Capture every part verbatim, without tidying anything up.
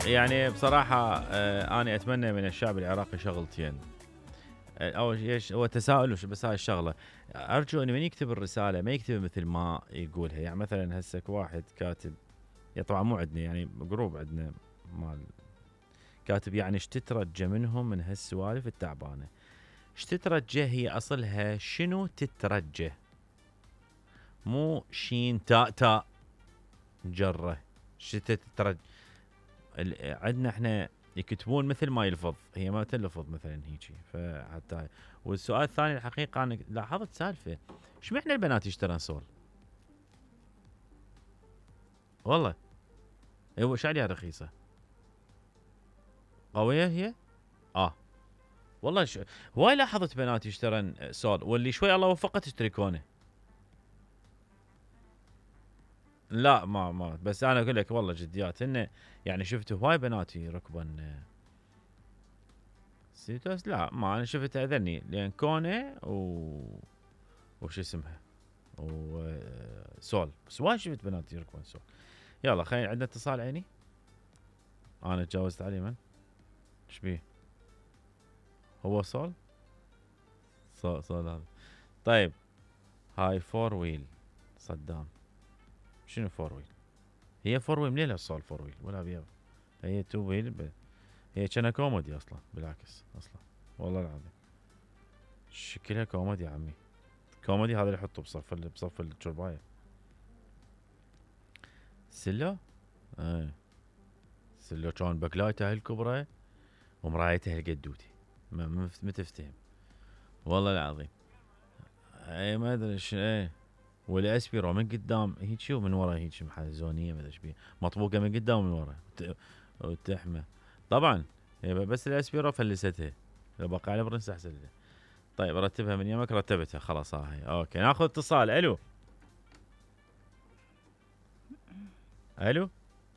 يعني بصراحة آه أنا أتمنى من الشعب العراقي شغلتين. آه، أول شيء هو تساؤل وش- بس هاي الشغلة. أرجو إنه من يكتب الرسالة ما يكتب مثل ما يقولها. يعني مثلا هسه واحد كاتب، يعني طبعا مو عندنا، يعني جروب عندنا مال، كاتب يعني ايش تترجى منهم من هالسوالف التعبانة. ايش تترجى هي أصلها شنو تترجى، مو شين تاء تاء جرة. شتى تترجى عندنا احنا يكتبون مثل ما يلفظ، هي ما تلفظ مثلا هيجي فحتى. والسؤال الثاني الحقيقة أنا لاحظت سالفة، ايش معنى البنات يشترون صول؟ والله هو ايش عليها رخيصة؟ قوية هي؟ اه والله ش... هواي لاحظت بنات يشترون سول، واللي شوي الله وفقه تشتري كونه. لا ما ما بس انا اقول لك والله جديات انه يعني شفت هواي بنات يركبون سيتوس. لا ما انا شفت اذني لان كونه و وش اسمها وسول، بس وايد شفت بنات يركبون سول. يلا خلينا عندنا اتصال عيني. انا تجاوزت عليه من ايش بيه؟ هو سول سول سول هذا. طيب هاي فور ويل صدام. شنو فور ويل؟ هي فور ويل منين الصول فور ويل ولا بيها؟ هي تو ويل ب... هي كنا كوميدي اصلا بالعكس اصلا والله العظيم شكلها كوميدي يا عمي. كوميدي هذا اللي يحطه بصف ال... بصف الشربايه. سلو؟ ايه سلو كان بكلايته هالكبرى ومرايته هالقدوتي. ما ما ما تفتهم والله العظيم. اي ما ادري ايش ايه. والاسبيرو من قدام هيك ومن ورا هيك محزونيه ما ادري ايش بيه، مطبوقه من قدام ومن ورا وتحمى. طبعا بس الاسبيرو فلستها، لو بقى على برنس احسن لها. طيب رتبها من يمك، رتبتها خلاص هاي. اوكي ناخذ اتصال. الو الو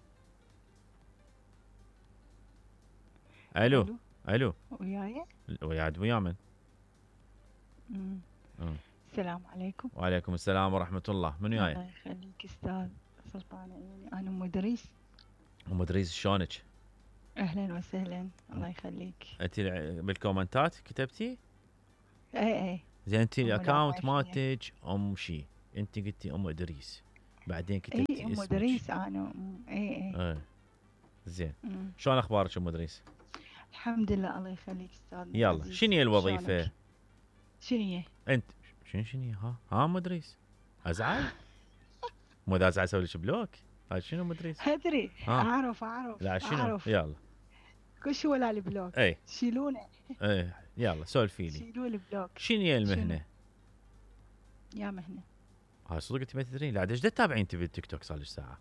الو الو الو وياي. ويا ويا من؟ أمم. أه. السلام عليكم. وعليكم السلام ورحمه الله. من وياي؟ الله يخليك استاذ سلطان عيوني، انا ام ادريس. ام ادريس شلونك؟ اهلا وسهلا، الله يخليك. انت بالكومنتات كتبتي اي اي زين، انت ام الاكونت العوافية. مالتك ام شي، انت قلتي ام ادريس بعدين اي كتبتي ام اسمك. ادريس انا أم- اي اي ايه زين. أمم. شلون اخبارك ام ادريس؟ الحمد لله، الله يخليك استاذنا يلا العزيز. شنو هي شلونك؟ الوظيفه؟ شنو هي؟ انت شنو شنو هي؟ ها ها ام ادريس ازعل؟ مو اذا ازعل اسوي لك بلوك. هاي شنو ام ادريس؟ ادري، ها اعرف اعرف لا شنو اعرف. يلا. كل شي ولا البلوك. اي شيلونه. اي يلا سولفي لي. شيلوا البلوك. شنو هي شنو؟ المهنه؟ يا مهنة. هاي صدق انت ما تدرين؟ لا ايش تتابعين انت بالتيك توك صار لك ساعه؟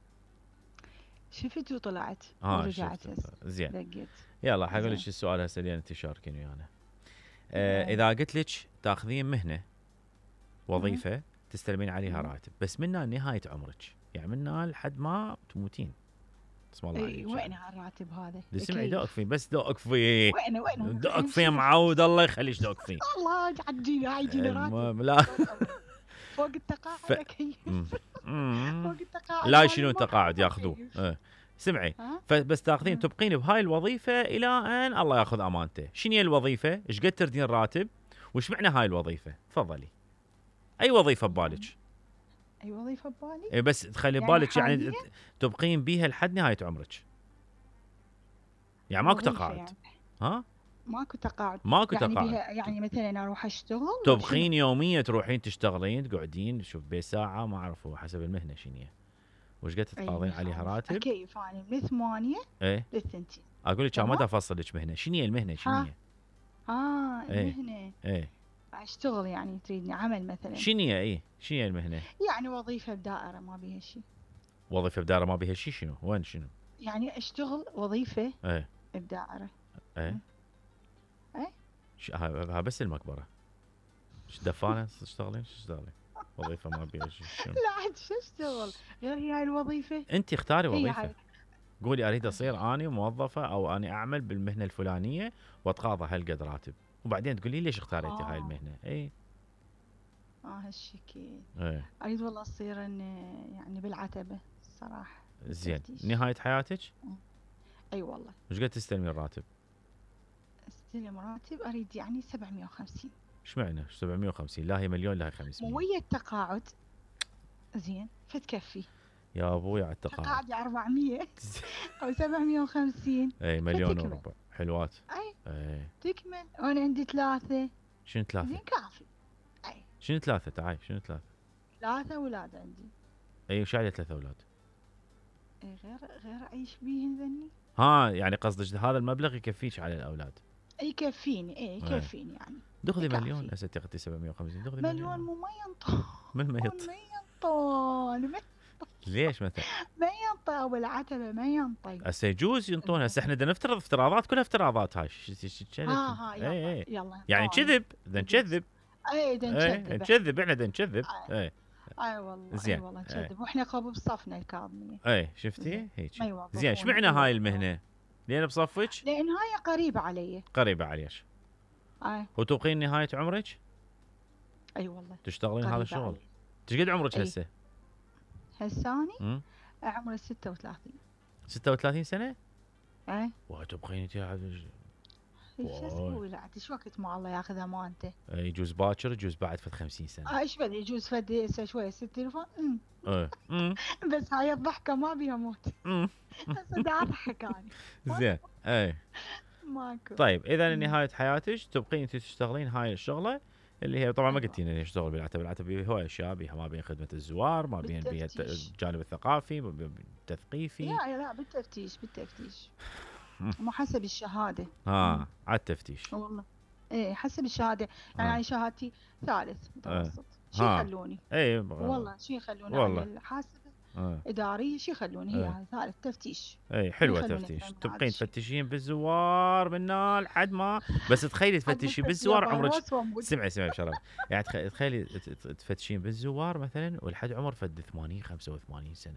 شفت وطلعت ها ورجعت شفت هسه. زين. دقيت. يلا حقول زين. لك السؤال هسه لين انت تشاركين ويانا. آه اي. اذا قلت لك تاخذين مهنه أمم. وظيفه تستلمين عليها أمم. راتب بس منها نهايه عمرك، يعني منها لحد ما تموتين، اسم الله اي عليك وين يعني. هالراتب هذا دي سمعي دوق يكيف؟ فيه بس دوق فيه. وين وين دوق فيه امشي معود فلوس. الله يخليك دوق فيه. الله عجينا هاي يجينا راتب. المهم لا طول عمرك. فوق ف... التقاعد اكيف. مم. مم. فوق التقاعد لا مال شنو تقاعد المرحله ياخذوه كيف. اه. سمعي، ها. فبس تاخذين أمم. تبقين بهاي الوظيفه الى ان الله ياخذ امانته. شنو هي الوظيفه؟ ايش قد تردين راتب؟ وش معنى هاي الوظيفه؟ تفضلي. اي وظيفه ببالك؟ يعني اي وظيفه ببالي. إيه بس تخلي يعني ببالك يعني حاليا. تبقين بيها لحد نهايه عمرك، يعني ماكو وظيفه تقاعد. يعني. ها ماكو تقاعد. ماكو يعني تقاعد. بيها يعني مثلا اروح اشتغل لو شنو؟ تبقين يوميا تروحين تشتغلين تقعدين شوف بساعه ما اعرف هو حسب المهنه شنو هي وش قد اي تتقاضين من عليها ثانية راتب. اكيف اني من ثمانية ايه للثنتين. اقول لك ما تمام. دا افصل لك مهنه شنو هي المهنه شنو ها. هي. اه ايه المهنة. ايه اشتغل يعني تريدني عمل مثلا. شنو هي ايه شنو هي المهنه. يعني وظيفة بدائرة ما بيها شيء. وظيفه بدار ما بيها شيء شنو وين شنو. يعني اشتغل وظيفة ايه بدائرة. ايه اي. ش- ها ها بس المقبره. ش دفانه تشتغلين شو تشتغلين؟ وظيفه ما بيها شيء شنو. لا عاد شو اشتغل غير هي هاي الوظيفة. انت اختاري هي وظيفه، هاي. قولي اريد اصير اني موظفه او اني اعمل بالمهنه الفلانيه واتقاضى هالقد راتب، وبعدين تقولي ليش اختاريتي هاي اه. المهنه. اي اه هالشكل. ايه اريد والله اصير إن يعني بالعتبة الصراحة زين. بالتفتيش. نهايه حياتك اي والله. ايش قد تستلمين راتب؟ استلم راتب اريد يعني سبعمية وخمسين. ايش معنى سبعمية وخمسين؟ لا هي مليون لا هي خمسمية. مو ويا التقاعد زين فتكفي. يا ابوي على التقاعد. تقاعد أربعمية او سبعمية وخمسين. اي مليون فتكمل. وربع حلوات. اي اي تكمل. وانا عندي ثلاثة. شنو ثلاثة؟ زين كافي. اي شنو ثلاثة؟ تعال شنو ثلاثة؟ ثلاثة اولاد عندي. اي وش عليه ثلاثة اولاد؟ اي غير غير اعيش بيهن ذني. ها يعني قصدك هذا المبلغ يكفيك على الاولاد؟ اي يكفيني. اي يكفيني يعني. دخلي يكفي. مليون هسه تاخذي سبعمية وخمسين دخلي مليون مليون. مو ما ينطون. من ما يط ما ينطون. ما ليش مثلا؟ ما ينطي ابو العتبة ما ينطي. هسه يجوز ينطون. هسه احنا بدنا نفترض افتراضات كلها افتراضات. هاي ش- ش- ش- ها ها يلا اي اي يلا يعني ينطون. كذب بدنا نكذب. اي بدنا اي نكذب. نكذب احنا بدنا نكذب. اي اي والله. زين. اي والله نكذب واحنا قبل بصفنا الكاظمية. اي شفتي زين. هيك. ما يوظفون. زين ايش معنى هاي المهنه؟ لين بصفك لان هاي قريبة علي. قريبه عليش اي وتوقين نهايه عمرك اي والله تشتغلين هذا قريبة الشغل. علي. ايش قد عمرك أي. هسه؟ هساني امم عمري ستة وثلاثين. ستة وثلاثين سنه؟ اي وتبقين انت عاد- شو واي. اسوي لا ايش وقت ما الله ياخذ امانته. اي يجوز باكر يجوز بعد فد خمسين سنه. آه، ايش بدي يجوز فدي هسه شوي يصير تليفون أمم. ايه امم بس هاي الضحكة ما بيها موت. امم هسه دا اضحك انا. زين. اي ماكو. طيب اذا مم. نهايه حياتك تبقين انت تشتغلين هاي الشغله اللي هي طبعا ما أيوة. قلتي لنا ليش شغل بالعتبه. العتبه هو اشياء بيها ما بين خدمه الزوار ما بين بيها الت- بالتفتيش. الجانب الثقافي ما بين التثقيفي. لا لا بالتفتيش بالتفتيش. مم. مو حسب الشهادة. ها على التفتيش. والله ايه حسب الشهادة. يعني آه. أنا شهادتي ثالث متوسط. شي ها. يخلوني. اي والله شي يخلوني والله. على الحاسبة آه. إدارية شي يخلوني هي آه. هاي ثالث تفتيش. اي حلوه يخلوني تفتيش. أفهم تبقين هذا الشي. تفتشين بالزوار من هنا لحد ما بس تخيلي تفتشي بالزوار عمرك. سمعي سمعي بشرف. يعني تخ- تخيلي ت- ت- تفتشين بالزوار مثلا ولحد عمر فد ثمانين خمسة وثمانين سنه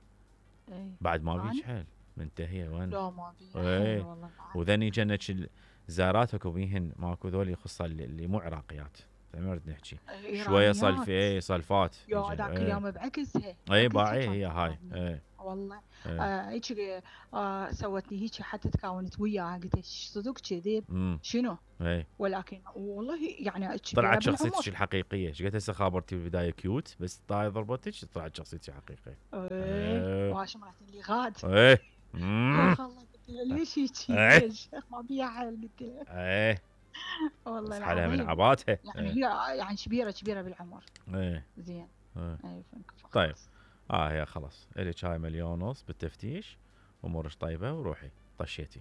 ايه بعد ما أنا؟ بيج حيل منتهيه وين. لا ما بيها إيه. حيل والله ما وذني جنك الزارات اكو بيهن ماكو ذولي خصه اللي اللي مو عراقيات. ما نريد نحكي إيرانيات. شويه صلف اي صلفات. يا ذاك إيه. اليوم بعكسها. اي بعكسها باعي كانت هي هاي. تكاوني. اي والله إيه. آه، هيك آه سوت لي هيك حتى تكاونت وياها قلت لها صدق كذب امم شنو. اي ولكن والله يعني كبيرة طلعت بالعمر. شخصيتك الحقيقيه. ايش قلت هسه خابرتي بالبدايه كيوت بس طاي ضربتك طلعت شخصيتي حقيقيه. ايه إيه. وهاشم رحت لي غاد. ايه امم اخ الله قلت له ليش هيك إيه. ليش ما بيها حيل قلت له ايه والله بس عليها من العظيم. عباتها. يعني إيه. هي يعني كبيرة كبيرة بالعمر. ايه زين. إيه. اي فنك فخلاص. طيب. اه هي خلاص الك هاي مليون ونص بالتفتيش امورك طيبه وروحي طشيتي.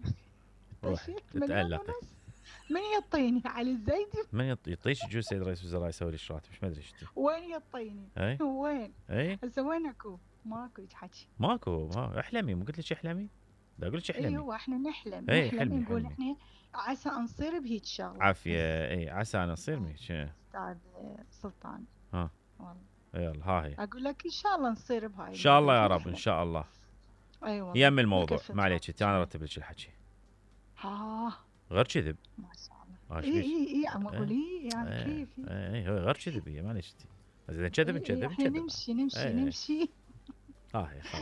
روحي طشيت مليون تتألقي. ونص. من يعطيني علي الزيدي؟ من يط- يعطيش يجوز سيد رئيس الوزراء يسوي لك راتب ايش ما ادري ايش. وين يعطيني؟ اي وين؟ اي هسه وين اكو؟ ماكو هيك حكي. ماكو ما احلمي مو قلت لك احلمي؟ دا اقول لك اي احلمي. هو احنا نحلم إي، نحلم حلمي، نقول حلمي. احنا عسى نصير بهيك شغله. عافيه اي عسى انا اصير ميش. استاذ سلطان. ها. والله يلا ها هي اقول لك ان شاء الله نصير بهاي. ان شاء الله يا رب نحلم. ان شاء الله. اي والله. يم الموضوع بكفة ما عليك شغل. انت انا ارتب لك الحكي ها غير كذب. ما شاء الله. آه، إيش اي بيك؟ اي اي عم اقول اي يعني اي كيف. اي إي، هو غير كذب هي ما عليك انت. اذا نكذب إي، إي، نكذب احنا نكذب. نمشي نمشي إي. نمشي. ها هي خلاص.